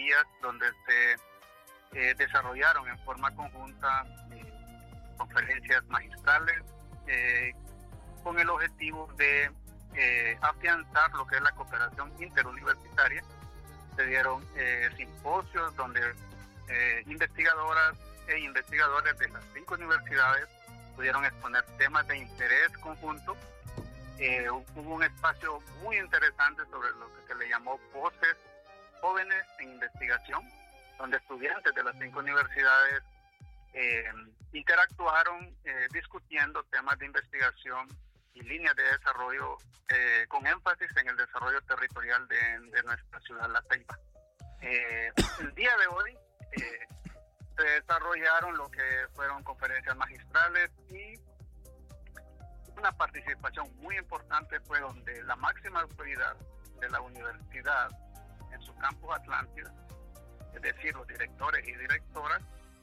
días donde se desarrollaron en forma conjunta conferencias magistrales con el objetivo de afianzar lo que es la cooperación interuniversitaria. Se dieron simposios donde investigadoras e investigadores de las 5 universidades pudieron exponer temas de interés conjunto. Hubo un espacio muy interesante sobre lo que se le llamó Voces Jóvenes en Investigación, donde estudiantes de las 5 universidades interactuaron discutiendo temas de investigación y líneas de desarrollo con énfasis en el desarrollo territorial de nuestra ciudad, La Ceiba. El día de hoy se desarrollaron lo que fueron conferencias magistrales y una participación muy importante fue donde la máxima autoridad de la universidad en su campus Atlántida, es decir, los directores y directoras,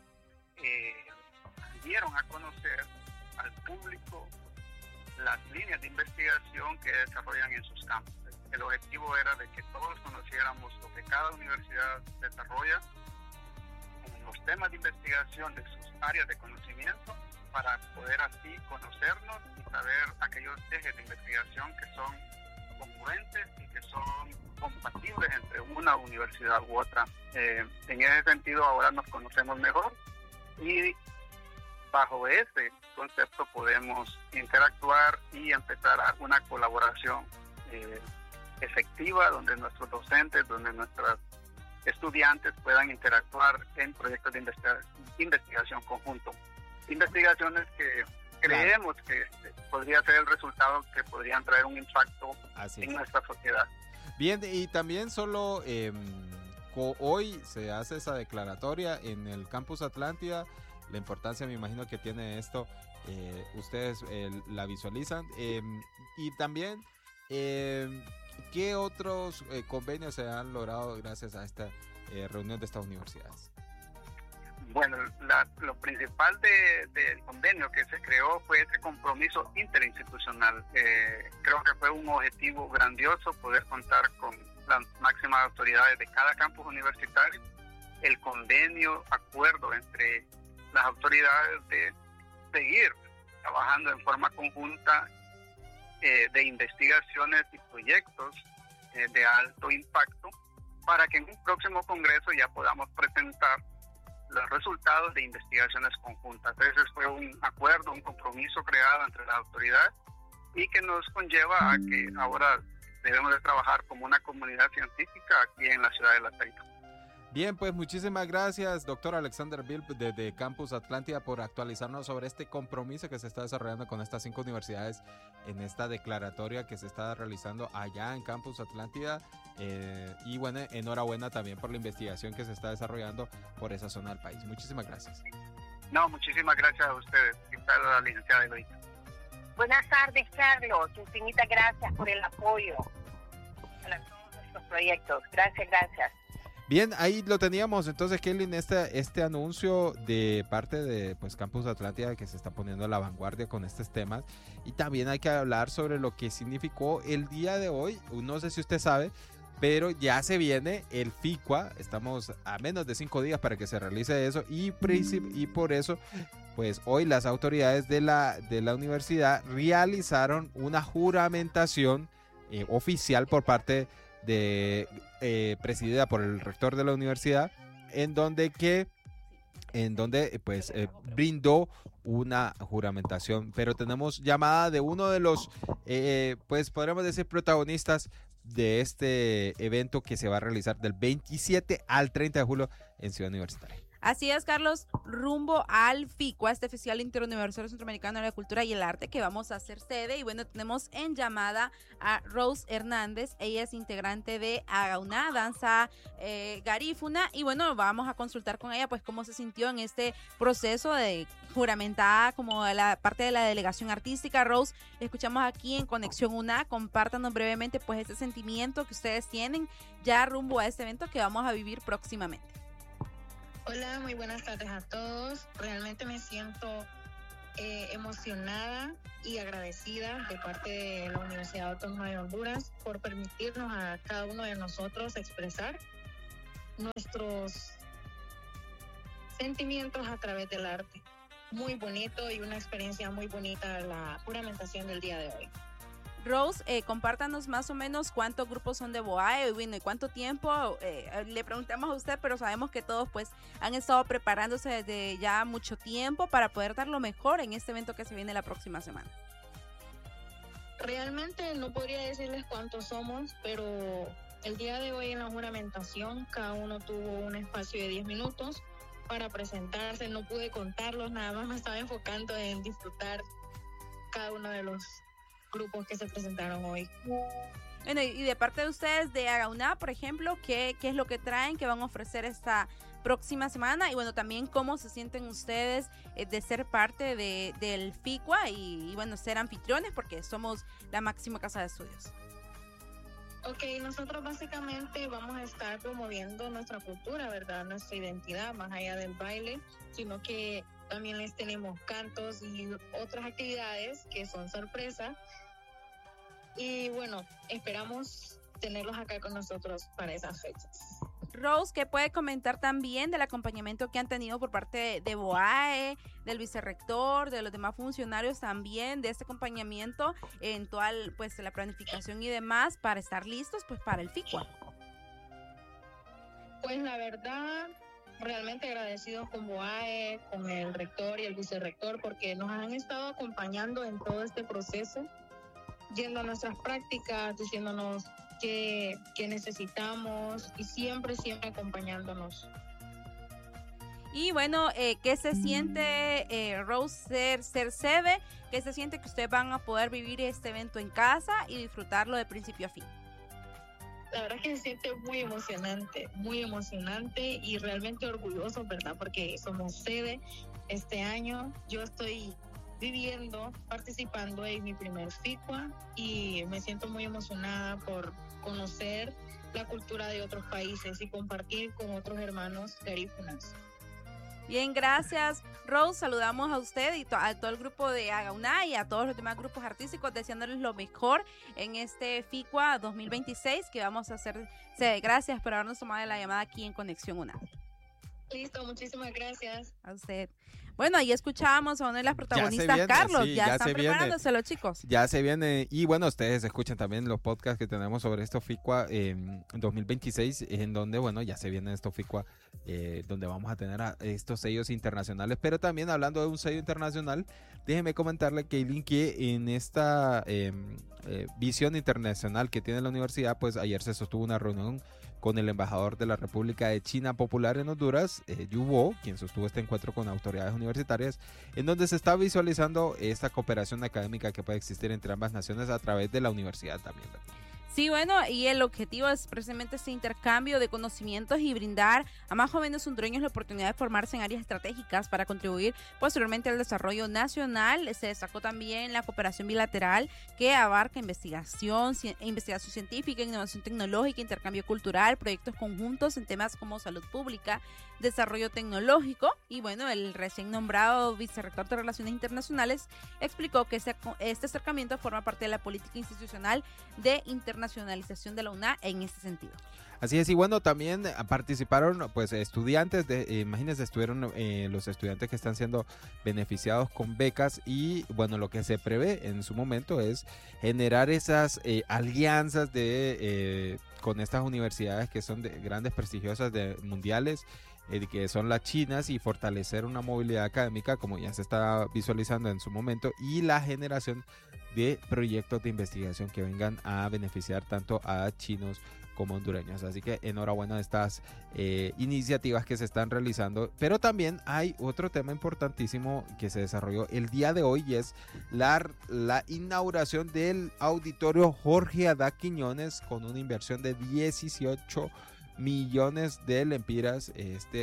dieron a conocer al público las líneas de investigación que desarrollan en sus campus. El objetivo era de que todos conociéramos lo que cada universidad desarrolla en los temas de investigación de sus áreas de conocimiento, para poder así conocernos y saber aquellos ejes de investigación que son congruentes y que son compatibles entre una universidad u otra. En ese sentido ahora nos conocemos mejor y bajo ese concepto podemos interactuar y empezar una colaboración efectiva donde nuestros docentes, donde nuestros estudiantes puedan interactuar en proyectos de investigación conjunto. Investigaciones que creemos que podría ser el resultado que podrían traer un impacto en nuestra sociedad. Bien, y también solo hoy se hace esa declaratoria en el campus Atlántida. La importancia, me imagino, que tiene esto, ustedes la visualizan. Y también, ¿qué otros convenios se han logrado gracias a esta reunión de estas universidades? Bueno, lo principal del convenio que se creó fue ese compromiso interinstitucional. Creo que fue un objetivo grandioso poder contar con las máximas autoridades de cada campus universitario. El convenio, acuerdo entre las autoridades de seguir trabajando en forma conjunta de investigaciones y proyectos de alto impacto para que en un próximo congreso ya podamos presentar los resultados de investigaciones conjuntas. Ese fue un acuerdo, un compromiso creado entre las autoridades y que nos conlleva a que ahora debemos de trabajar como una comunidad científica aquí en la ciudad de La Ceiba. Bien, pues muchísimas gracias, doctor Alexander Bilb, desde Campus Atlántida, por actualizarnos sobre este compromiso que se está desarrollando con estas 5 universidades en esta declaratoria que se está realizando allá en Campus Atlántida. Y bueno, enhorabuena también por la investigación que se está desarrollando por esa zona del país. Muchísimas gracias. No, muchísimas gracias a ustedes. Está la licenciada Eloísa. Buenas tardes, Carlos. Infinitas gracias por el apoyo a todos nuestros proyectos. Gracias. Bien, ahí lo teníamos. Entonces, Kaylin, este anuncio de parte de Campus Atlántida, que se está poniendo a la vanguardia con estos temas. Y también hay que hablar sobre lo que significó el día de hoy. No sé si usted sabe, pero ya se viene el FICUA. Estamos a menos de 5 días para que se realice eso. Y por eso, pues hoy las autoridades de la universidad realizaron una juramentación oficial por parte de presidida por el rector de la universidad, en donde brindó una juramentación. Pero tenemos llamada de uno de los podríamos decir protagonistas de este evento que se va a realizar del 27 al 30 de julio en Ciudad Universitaria. Así es, Carlos, rumbo al FICUA, este Festival Interuniversitario Centroamericano de la Cultura y el Arte, que vamos a hacer sede. Y bueno, tenemos en llamada a Rose Hernández. Ella es integrante de Agauna, Danza Garífuna. Y bueno, vamos a consultar con ella pues cómo se sintió en este proceso de juramentada como la parte de la delegación artística. Rose, escuchamos aquí en Conexión UNA. Compártanos brevemente pues este sentimiento que ustedes tienen ya rumbo a este evento que vamos a vivir próximamente. Hola, muy buenas tardes a todos. Realmente me siento emocionada y agradecida de parte de la Universidad Autónoma de Honduras por permitirnos a cada uno de nosotros expresar nuestros sentimientos a través del arte. Muy bonito y una experiencia muy bonita la juramentación del día de hoy. Rose, compártanos más o menos cuántos grupos son de BOAE y bueno, y cuánto tiempo. Le preguntamos a usted, pero sabemos que todos pues han estado preparándose desde ya mucho tiempo para poder dar lo mejor en este evento que se viene la próxima semana. Realmente no podría decirles cuántos somos, pero el día de hoy en la juramentación cada uno tuvo un espacio de 10 minutos para presentarse. No pude contarlos, nada más me estaba enfocando en disfrutar cada uno de los grupos que se presentaron hoy. Bueno, y de parte de ustedes de Agauna, por ejemplo, ¿qué es lo que traen, que van a ofrecer esta próxima semana? Y bueno, también cómo se sienten ustedes de ser parte del FICUA y bueno, ser anfitriones, porque somos la máxima casa de estudios. Ok, nosotros básicamente vamos a estar promoviendo nuestra cultura, ¿verdad? Nuestra identidad, más allá del baile, sino que también les tenemos cantos y otras actividades que son sorpresa. Y bueno, esperamos tenerlos acá con nosotros para esas fechas. Rose, ¿qué puede comentar también del acompañamiento que han tenido por parte de BOAE, del vicerrector, de los demás funcionarios también, de este acompañamiento en toda pues la planificación y demás para estar listos pues para el FICUA? Pues la verdad, realmente agradecidos con BOAE, con el rector y el vicerrector, porque nos han estado acompañando en todo este proceso, yendo a nuestras prácticas, diciéndonos qué necesitamos y siempre acompañándonos. Y bueno, ¿qué se siente, Rose, ser sede? ¿Qué se siente que ustedes van a poder vivir este evento en casa y disfrutarlo de principio a fin? La verdad que se siente muy emocionante y realmente orgulloso, ¿verdad? Porque somos sede este año. Yo estoy participando en mi primer FICUA y me siento muy emocionada por conocer la cultura de otros países y compartir con otros hermanos garífunas. Bien, gracias, Rose. Saludamos a usted y a todo el grupo de Agauna y a todos los demás grupos artísticos, deseándoles lo mejor en este FICUA 2026 que vamos a hacer. Gracias por habernos tomado la llamada aquí en Conexión UNA. Listo, muchísimas gracias. A usted. Bueno, ahí escuchábamos a uno de las protagonistas, viene, Carlos. sí, ya están preparándose los chicos. Ya se viene. Y bueno, ustedes escuchan también los podcasts que tenemos sobre esto FICUA 2026, en donde, bueno, ya se viene esto FICUA, donde vamos a tener a estos sellos internacionales. Pero también hablando de un sello internacional, déjeme comentarle, Kaylin, que en esta visión internacional que tiene la universidad, pues ayer se sostuvo una reunión con el embajador de la República de China Popular en Honduras, Yu Bo, quien sostuvo este encuentro con autoridades universitarias, en donde se está visualizando esta cooperación académica que puede existir entre ambas naciones a través de la universidad también. Sí, bueno, y el objetivo es precisamente este intercambio de conocimientos y brindar a más jóvenes hondureños la oportunidad de formarse en áreas estratégicas para contribuir posteriormente al desarrollo nacional. Se destacó también la cooperación bilateral que abarca investigación científica, innovación tecnológica, intercambio cultural, proyectos conjuntos en temas como salud pública, desarrollo tecnológico. Y bueno, el recién nombrado vicerrector de Relaciones Internacionales explicó que este acercamiento forma parte de la política institucional de internacionalización de la UNA en este sentido. Así es, y bueno, también participaron pues estudiantes, imagínense, estuvieron los estudiantes que están siendo beneficiados con becas y bueno, lo que se prevé en su momento es generar esas alianzas con estas universidades que son grandes, prestigiosas, mundiales, que son las chinas, y fortalecer una movilidad académica como ya se está visualizando en su momento, y la generación de proyectos de investigación que vengan a beneficiar tanto a chinos como hondureños. Así que enhorabuena a estas iniciativas que se están realizando. Pero también hay otro tema importantísimo que se desarrolló el día de hoy, y es la inauguración del auditorio Jorge Adá Quiñones, con una inversión de 18 millones de lempiras,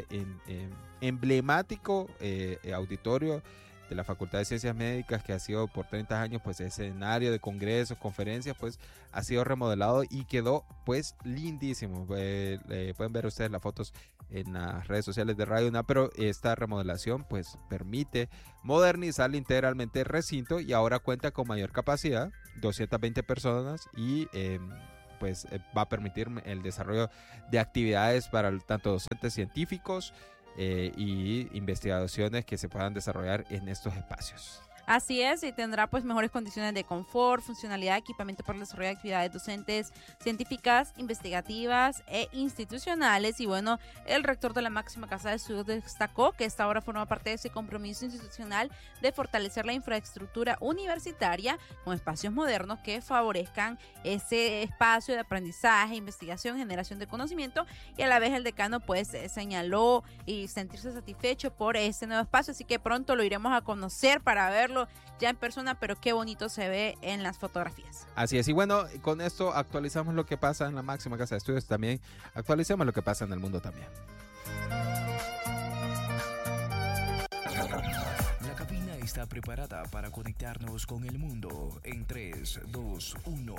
emblemático auditorio de la Facultad de Ciencias Médicas, que ha sido por 30 años pues escenario de congresos, conferencias, pues ha sido remodelado y quedó pues lindísimo. Pueden ver ustedes las fotos en las redes sociales de Radio UNA, pero esta remodelación pues permite modernizar integralmente el recinto, y ahora cuenta con mayor capacidad, 220 personas, y va a permitir el desarrollo de actividades para tanto docentes científicos y investigaciones que se puedan desarrollar en estos espacios. Así es, y tendrá pues mejores condiciones de confort, funcionalidad, equipamiento para el desarrollo de actividades docentes, científicas, investigativas e institucionales. Y bueno, el rector de la máxima casa de estudios destacó que esta obra forma parte de ese compromiso institucional de fortalecer la infraestructura universitaria con espacios modernos que favorezcan ese espacio de aprendizaje, investigación, generación de conocimiento, y a la vez el decano pues señaló y sentirse satisfecho por este nuevo espacio, así que pronto lo iremos a conocer para verlo ya en persona, pero qué bonito se ve en las fotografías. Así es, y bueno, con esto actualizamos lo que pasa en la máxima casa de estudios, también actualicemos lo que pasa en el mundo también. La cabina está preparada para conectarnos con el mundo en 3, 2, 1.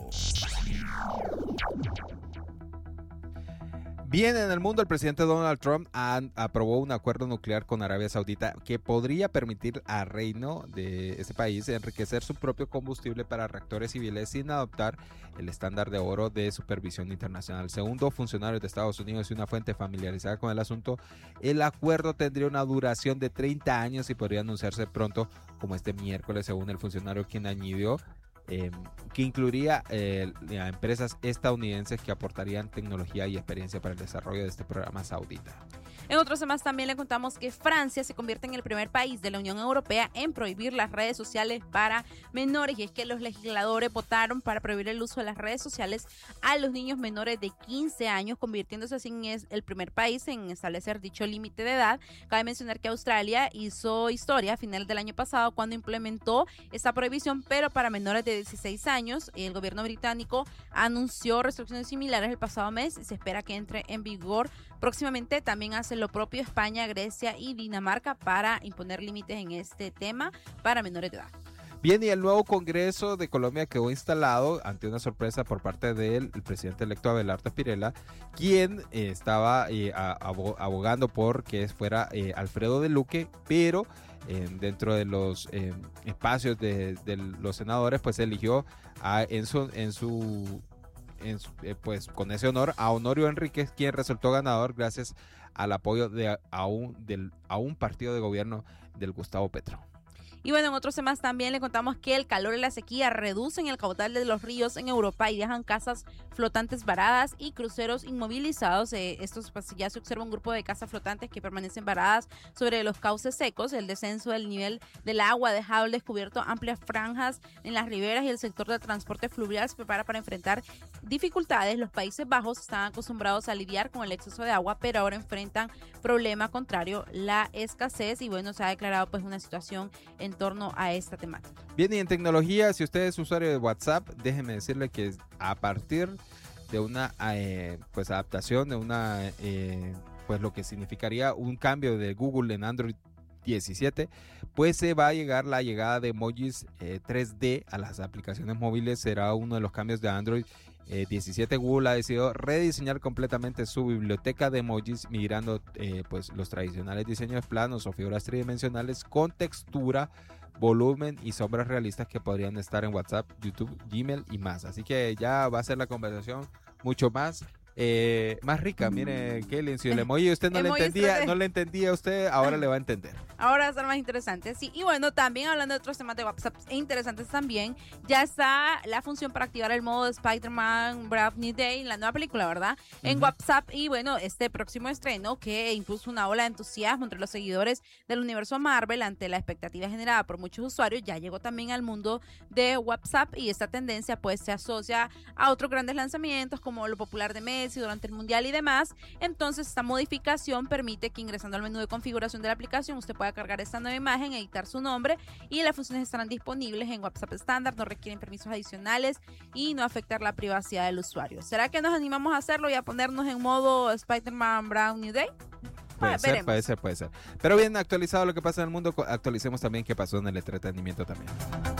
Bien, en el mundo, el presidente Donald Trump aprobó un acuerdo nuclear con Arabia Saudita que podría permitir al reino de ese país enriquecer su propio combustible para reactores civiles sin adoptar el estándar de oro de supervisión internacional. Según funcionarios de Estados Unidos y una fuente familiarizada con el asunto, el acuerdo tendría una duración de 30 años y podría anunciarse pronto, como este miércoles, según el funcionario, quien añadió que incluiría a empresas estadounidenses que aportarían tecnología y experiencia para el desarrollo de este programa saudita. En otros temas también le contamos que Francia se convierte en el primer país de la Unión Europea en prohibir las redes sociales para menores, y es que los legisladores votaron para prohibir el uso de las redes sociales a los niños menores de 15 años, convirtiéndose así en el primer país en establecer dicho límite de edad. Cabe mencionar que Australia hizo historia a finales del año pasado cuando implementó esta prohibición, pero para menores de 16 años. El gobierno británico anunció restricciones similares el pasado mes y se espera que entre en vigor próximamente. También hace lo propio España, Grecia y Dinamarca para imponer límites en este tema para menores de edad. Bien, y el nuevo Congreso de Colombia quedó instalado ante una sorpresa por parte del presidente electo Abelardo Pirela, quien estaba abogando por que fuera Alfredo de Luque, pero dentro de los espacios de los senadores, pues eligió pues con ese honor a Honorio Enríquez, quien resultó ganador gracias al apoyo a un partido de gobierno del Gustavo Petro. Y bueno, en otros temas también le contamos que el calor y la sequía reducen el caudal de los ríos en Europa y dejan casas flotantes varadas y cruceros inmovilizados. Estos pues, ya se observa un grupo de casas flotantes que permanecen varadas sobre los cauces secos. El descenso del nivel del agua ha dejado al descubierto amplias franjas en las riberas, y el sector del transporte fluvial se prepara para enfrentar dificultades. Los Países Bajos están acostumbrados a lidiar con el exceso de agua, pero ahora enfrentan problema contrario, la escasez, y bueno, se ha declarado pues una situación en torno a esta temática. Bien, y en tecnología, si usted es usuario de WhatsApp, déjeme decirle que a partir de una pues adaptación de una pues lo que significaría un cambio de Google en Android 17, pues se va a llegar la llegada de emojis 3D a las aplicaciones móviles. Será uno de los cambios de Android 17. Google ha decidido rediseñar completamente su biblioteca de emojis, migrando pues los tradicionales diseños planos o figuras tridimensionales con textura, volumen y sombras realistas que podrían estar en WhatsApp, YouTube, Gmail y más. Así que ya va a ser la conversación mucho más rica. Mire, Kelly, si el emoji usted no le entendía a usted, ahora le va a entender. Ahora va a ser más interesante, sí. Y bueno, también hablando de otros temas de WhatsApp interesantes también, ya está la función para activar el modo de Spider-Man Brave New Day, la nueva película, ¿verdad? En WhatsApp. Y bueno, este próximo estreno que impuso una ola de entusiasmo entre los seguidores del universo Marvel ante la expectativa generada por muchos usuarios, ya llegó también al mundo de WhatsApp, y esta tendencia pues se asocia a otros grandes lanzamientos como lo popular de Messi durante el Mundial y demás. Entonces esta modificación permite que ingresando al menú de configuración de la aplicación usted pueda cargar esta nueva imagen, editar su nombre, y las funciones estarán disponibles en WhatsApp estándar, no requieren permisos adicionales y no afectar la privacidad del usuario. ¿Será que nos animamos a hacerlo y a ponernos en modo Spider-Man Brave New Day? Puede ser. Pero bien, actualizado lo que pasa en el mundo, actualicemos también qué pasó en el entretenimiento también.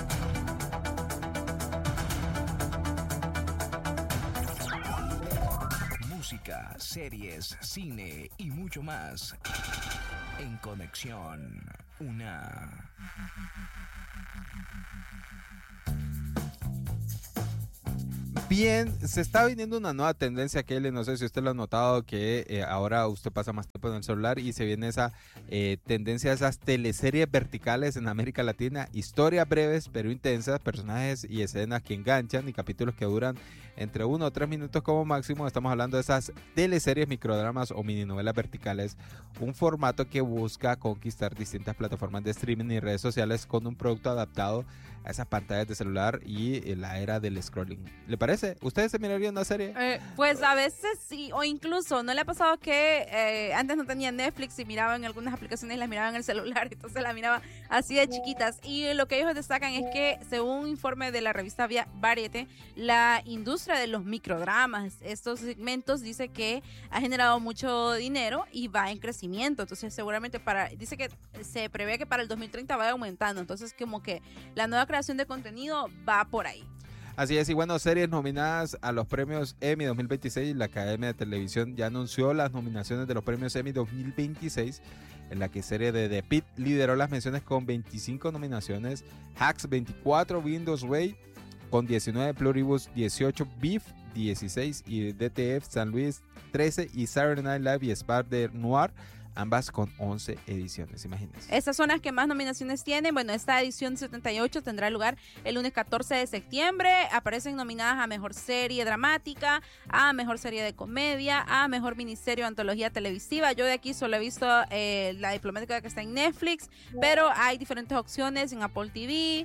Música, series, cine y mucho más. En Conexión Una. Bien. Bien, se está viniendo una nueva tendencia, Kelly, no sé si usted lo ha notado, que ahora usted pasa más tiempo en el celular y se viene esa tendencia a esas teleseries verticales en América Latina, historias breves pero intensas, personajes y escenas que enganchan y capítulos que duran entre 1 o 3 minutos como máximo. Estamos hablando de esas teleseries, microdramas o mininovelas verticales, un formato que busca conquistar distintas plataformas de streaming y redes sociales con un producto adaptado a esas pantallas de celular y la era del scrolling. ¿Le parece? ¿Ustedes se mirarían una serie? Pues a veces sí, o incluso, ¿no le ha pasado que antes no tenía Netflix y miraba en algunas aplicaciones, las miraba en el celular, entonces las miraba así de chiquitas? Y lo que ellos destacan es que, según un informe de la revista Variety, la industria de los microdramas, estos segmentos, dice que ha generado mucho dinero y va en crecimiento. Entonces seguramente dice que se prevé que para el 2030 vaya aumentando. Entonces como que la nueva creación de contenido va por ahí. Así es, y bueno, series nominadas a los premios Emmy 2026. La Academia de Televisión ya anunció las nominaciones de los premios Emmy 2026, en la que serie de The Pitt lideró las menciones con 25 nominaciones, Hacks 24, Windows Way con 19, Pluribus 18, Beef 16 y DTF San Luis 13 y Saturday Night Live y Spark de Noir, ambas con 11 ediciones, imagínense. Estas son las que más nominaciones tienen. Bueno, esta edición 78 tendrá lugar el lunes 14 de septiembre. Aparecen nominadas a Mejor Serie Dramática, a Mejor Serie de Comedia, a Mejor Miniserie o Antología Televisiva. Yo de aquí solo he visto La Diplomática, que está en Netflix, pero hay diferentes opciones en Apple TV,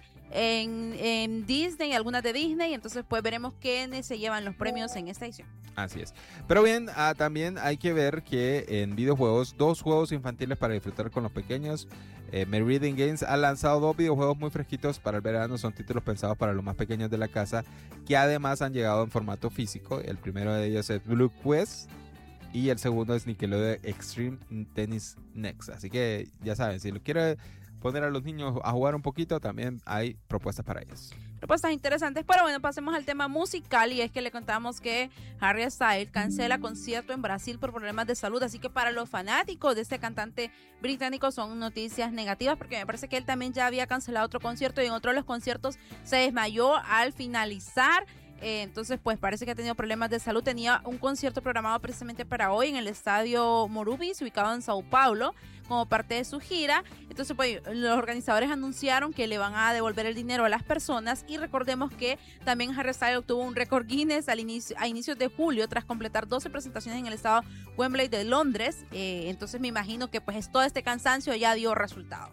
en Disney, algunas de Disney. Entonces pues veremos quiénes se llevan los premios en esta edición. Así es. Pero bien, también hay que ver que en videojuegos, 2 juegos infantiles para disfrutar con los pequeños. Meridian Games ha lanzado 2 videojuegos muy fresquitos para el verano. Son títulos pensados para los más pequeños de la casa, que además han llegado en formato físico. El primero de ellos es Blue Quest y el segundo es Nickelodeon Extreme Tennis Next. Así que ya saben, si lo quiere poner a los niños a jugar un poquito, también hay propuestas para ellos. Propuestas interesantes, pero bueno, pasemos al tema musical, y es que le contamos que Harry Styles cancela concierto en Brasil por problemas de salud. Así que para los fanáticos de este cantante británico son noticias negativas, porque me parece que él también ya había cancelado otro concierto y en otro de los conciertos se desmayó al finalizar. Entonces pues parece que ha tenido problemas de salud. Tenía un concierto programado precisamente para hoy en el estadio Morumbi, ubicado en Sao Paulo, como parte de su gira. Entonces pues los organizadores anunciaron que le van a devolver el dinero a las personas. Y recordemos que también Harry Styles obtuvo un récord Guinness a inicios de julio tras completar 12 presentaciones en el estado Wembley de Londres. Entonces me imagino que pues todo este cansancio ya dio resultado.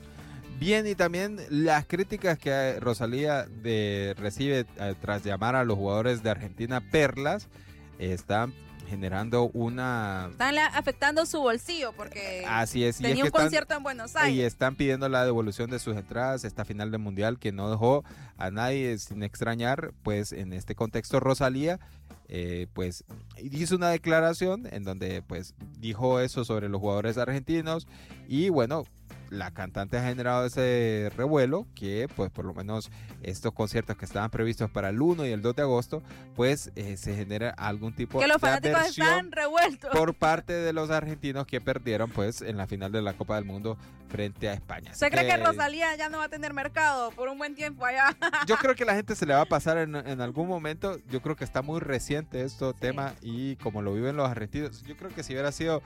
Bien, y también las críticas que Rosalía recibe tras llamar a los jugadores de Argentina perlas están generando Están afectando su bolsillo, porque así es, tenía un concierto en Buenos Aires. Y están pidiendo la devolución de sus entradas esta final del Mundial, que no dejó a nadie sin extrañar. Pues en este contexto Rosalía pues hizo una declaración en donde pues dijo eso sobre los jugadores argentinos. Y bueno, la cantante ha generado ese revuelo, que pues por lo menos estos conciertos que estaban previstos para el 1 y el 2 de agosto, pues se genera algún tipo de aversión, que los fanáticos están revueltos por parte de los argentinos, que perdieron pues en la final de la Copa del Mundo frente a España. ¿Se cree que Rosalía ya no va a tener mercado por un buen tiempo allá? Yo creo que la gente se le va a pasar en algún momento. Yo creo que está muy reciente tema, y como lo viven los argentinos, yo creo que si hubiera sido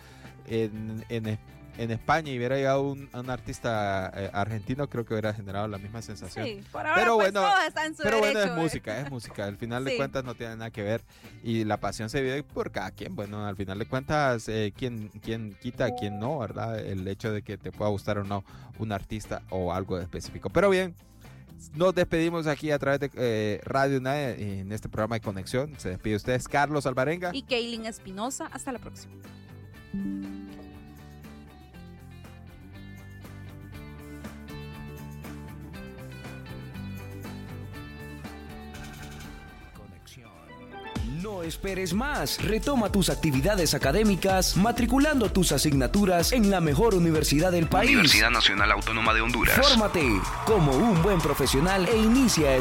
en España y hubiera llegado un artista argentino, creo que hubiera generado la misma sensación. Sí, por ahora pero pues bueno, todo está en su pero derecho, bueno, es música. Al final de cuentas no tiene nada que ver, y la pasión se vive por cada quien. Bueno, al final de cuentas, quién quita, quién no, ¿verdad? El hecho de que te pueda gustar o no un artista o algo específico. Pero bien, nos despedimos aquí a través de Radio UNAE en este programa de Conexión. Se despide ustedes Carlos Alvarenga y Kaylin Espinosa. Hasta la próxima. No esperes más. Retoma tus actividades académicas matriculando tus asignaturas en la mejor universidad del país. Universidad Nacional Autónoma de Honduras. Fórmate como un buen profesional e inicia